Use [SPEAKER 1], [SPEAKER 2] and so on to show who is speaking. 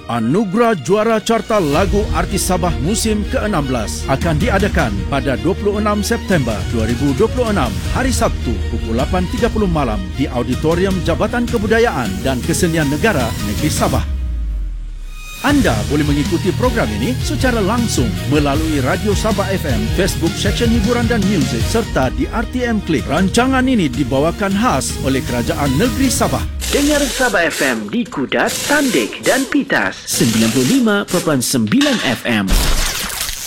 [SPEAKER 1] Anugerah Juara Carta Lagu Artis Sabah musim ke-16 akan diadakan pada 26 September 2026, hari Sabtu pukul 8.30 malam di Auditorium Jabatan Kebudayaan dan Kesenian Negara Negeri Sabah. Anda boleh mengikuti program ini secara langsung melalui Radio Sabah FM, Facebook Seksyen Hiburan dan Muzik serta di RTM Klik. Rancangan ini dibawakan khas oleh Kerajaan Negeri Sabah.
[SPEAKER 2] Dengar Sabah FM di Kudat, Tandik dan Pitas 95.9 FM.